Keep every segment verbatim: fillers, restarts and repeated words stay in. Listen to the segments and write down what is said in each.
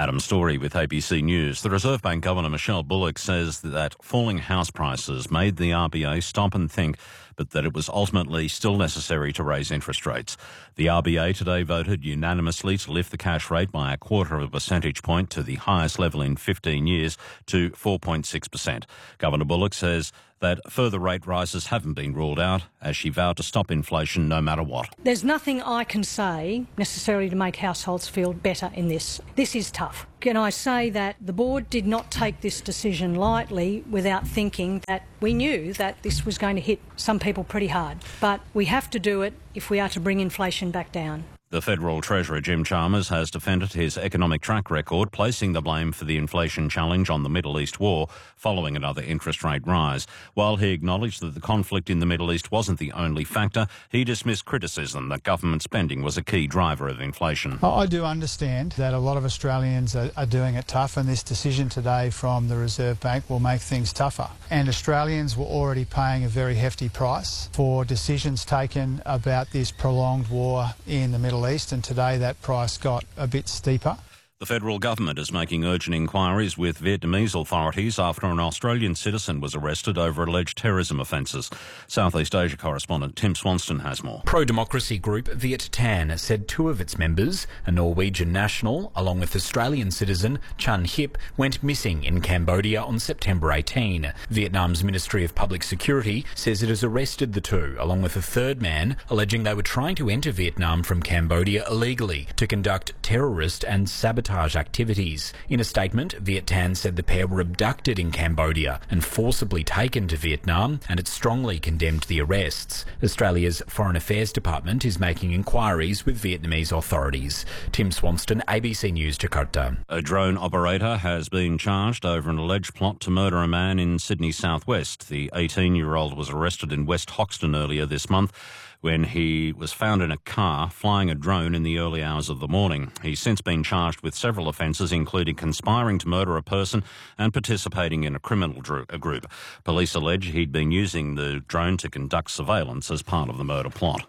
Adam Story with A B C News. The Reserve Bank Governor Michelle Bullock says that falling house prices made the R B A stop and think, but that it was ultimately still necessary to raise interest rates. The R B A today voted unanimously to lift the cash rate by a quarter of a percentage point to the highest level in fifteen years to four point six percent. Governor Bullock says that further rate rises haven't been ruled out, as she vowed to stop inflation no matter what. There's nothing I can say necessarily to make households feel better in this. This is tough. Can I say that the board did not take this decision lightly without thinking that we knew that this was going to hit some people pretty hard. But we have to do it if we are to bring inflation back down. The Federal Treasurer Jim Chalmers has defended his economic track record, placing the blame for the inflation challenge on the Middle East war following another interest rate rise. While he acknowledged that the conflict in the Middle East wasn't the only factor, he dismissed criticism that government spending was a key driver of inflation. I do understand that a lot of Australians are, are doing it tough, and this decision today from the Reserve Bank will make things tougher. And Australians were already paying a very hefty price for decisions taken about this prolonged war in the Middle East, and today that price got a bit steeper. The federal government is making urgent inquiries with Vietnamese authorities after an Australian citizen was arrested over alleged terrorism offences. Southeast Asia correspondent Tim Swanston has more. Pro-democracy group Viet Thanh said two of its members, a Norwegian national along with Australian citizen Chan Hip, went missing in Cambodia on September eighteenth. Vietnam's Ministry of Public Security says it has arrested the two along with a third man, alleging they were trying to enter Vietnam from Cambodia illegally to conduct terrorist and sabotage activities. In a statement, Viet Thanh said the pair were abducted in Cambodia and forcibly taken to Vietnam, and it strongly condemned the arrests. Australia's Foreign Affairs Department is making inquiries with Vietnamese authorities. Tim Swanston, A B C News, Jakarta. A drone operator has been charged over an alleged plot to murder a man in Sydney southwest. The eighteen-year-old was arrested in West Hoxton earlier this month when he was found in a car flying a drone in the early hours of the morning. He's since been charged with several offences, including conspiring to murder a person and participating in a criminal group. Police allege he'd been using the drone to conduct surveillance as part of the murder plot.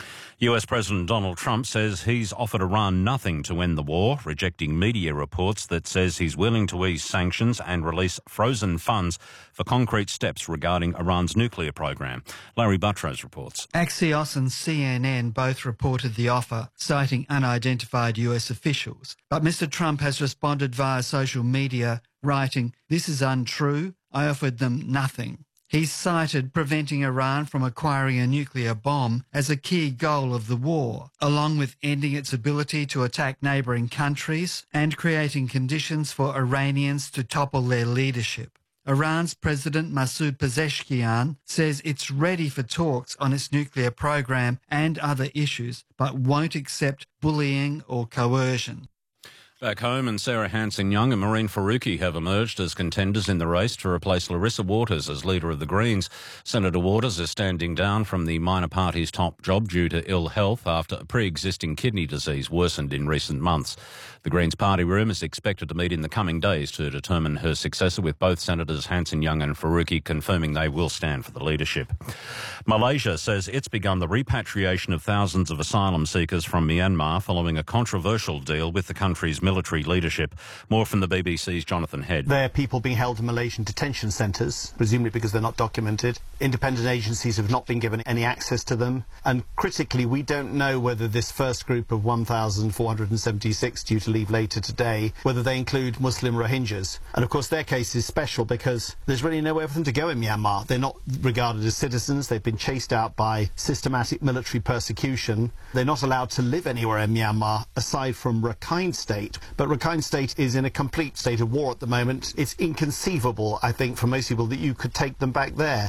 U S President Donald Trump says he's offered Iran nothing to end the war, rejecting media reports that says he's willing to ease sanctions and release frozen funds for concrete steps regarding Iran's nuclear program. Larry Buttrose reports. Axios and C N N both reported the offer, citing unidentified U S officials. But Mister Trump has responded via social media, writing, "This is untrue. I offered them nothing." He's cited preventing Iran from acquiring a nuclear bomb as a key goal of the war, along with ending its ability to attack neighbouring countries and creating conditions for Iranians to topple their leadership. Iran's President Masoud Pezeshkian says it's ready for talks on its nuclear program and other issues, but won't accept bullying or coercion. Back home, and Sarah Hanson-Young and Maureen Faruqi have emerged as contenders in the race to replace Larissa Waters as leader of the Greens. Senator Waters is standing down from the minor party's top job due to ill health after a pre-existing kidney disease worsened in recent months. The Greens party room is expected to meet in the coming days to determine her successor, with both Senators Hanson-Young and Faruqi confirming they will stand for the leadership. Malaysia says it's begun the repatriation of thousands of asylum seekers from Myanmar following a controversial deal with the country's military leadership. More from the B B C's Jonathan Head. There are people being held in Malaysian detention centres, presumably because they're not documented. Independent agencies have not been given any access to them. And critically, we don't know whether this first group of one thousand four hundred seventy-six due to leave later today, whether they include Muslim Rohingyas. And of course, their case is special because there's really nowhere for them to go in Myanmar. They're not regarded as citizens. They've been chased out by systematic military persecution. They're not allowed to live anywhere in Myanmar aside from Rakhine State. But Rakhine State is in a complete state of war at the moment. It's inconceivable, I think, for most people that you could take them back there.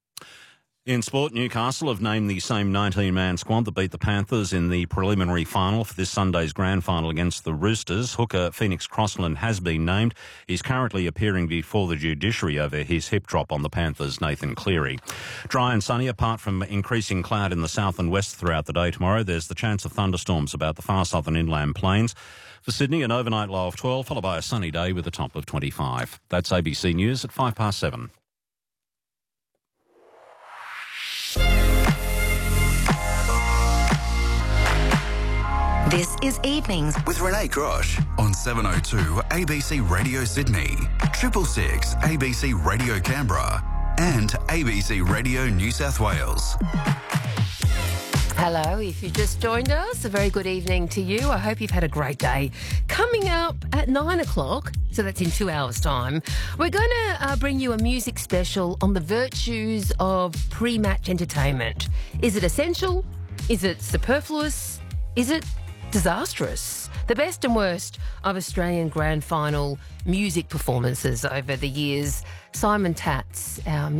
In sport, Newcastle have named the same nineteen-man squad that beat the Panthers in the preliminary final for this Sunday's grand final against the Roosters. Hooker Phoenix Crossland has been named. He's currently appearing before the judiciary over his hip drop on the Panthers' Nathan Cleary. Dry and sunny, apart from increasing cloud in the south and west throughout the day tomorrow. There's the chance of thunderstorms about the far southern inland plains. For Sydney, an overnight low of twelve, followed by a sunny day with a top of twenty-five. That's A B C News at five past seven. This is Evenings with Renee Grosh on seven oh two A B C Radio Sydney, triple six A B C Radio Canberra and A B C Radio New South Wales. Hello, if you've just joined us, a very good evening to you. I hope you've had a great day. Coming up at nine o'clock, so that's in two hours' time, we're going to uh, bring you a music special on the virtues of pre-match entertainment. Is it essential? Is it superfluous? Is it disastrous? The best and worst of Australian Grand Final music performances over the years. Simon Tatz, our